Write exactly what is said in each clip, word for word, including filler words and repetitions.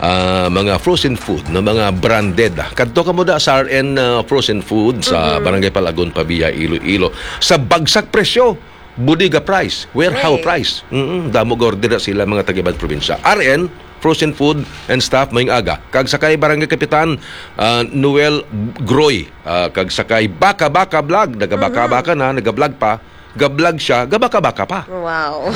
uh, mga frozen food na mga branded. Kadto ka mo da sa R N uh, Frozen Food sa mm-hmm. Barangay Palagon, Pabia, Iloilo. Sa bagsak presyo, budiga price, warehouse hey. price. Mm-hmm. Damo order sila mga taga-ibang probinsya. R N Frozen Food and Staff mayong aga. Kag sakay Barangay Kapitan uh, Noel Groy. Uh, kag sakay Baka Baka Vlog. Nagabaka-baka na, nagablog pa. Gablog siya, gabaka-baka pa. Wow.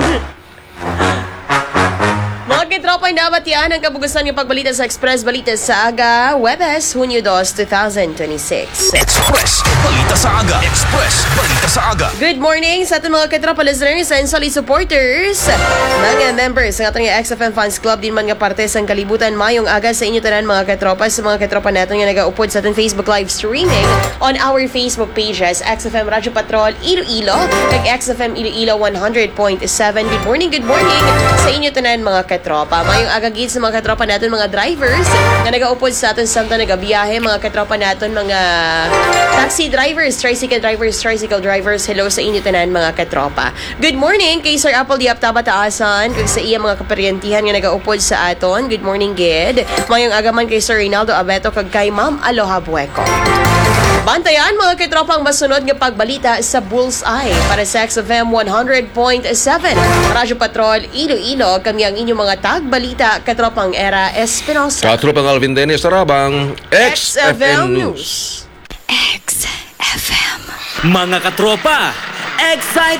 Mga kitropa, dapat yan ang kabugusan ng pagbalita sa Express Balita sa Aga, Webes, Hunyo dos, twenty twenty-six. Express Balita sa Aga. Express Balita sa Aga. Good morning sa ating mga kitropa listeners and solid supporters. Mga members ng ating X F M Fans Club din man nga parte sa kalibutan mayong aga sa inyo tanan mga kitropa, sa mga kitropa natin nga nagaupod sa ating Facebook live streaming on our Facebook pages X F M Radyo Patrol Iloilo kag X F M Iloilo one hundred point seven. Good morning, good morning sa inyo tanan mga katropa. Mayong agagid sa mga katropa natin, mga drivers na nagaupod sa atin samtang nagabiyahe, mga katropa natin, mga taxi drivers, tricycle drivers, tricycle drivers, hello sa inyo tanan mga katropa. Good morning kay Sir Apple Diap Taba Taasan, kag sa iya mga kaparyentihan nga nagaupod sa aton. Good morning, Gid. Mayong agaman kay Sir Reynaldo Abeto kag kay Ma'am Aloha Bueco. Bantayan mga kitropang masunod nga pagbalita sa Bullseye para sa X F M one hundred point seven. Radyo Patrol Iloilo, kami ang inyong mga tagbalita, katropang Era Espinosa. Katropang Alvin Dennis Sarabang, X F M News. X F M. Mga katropa, excite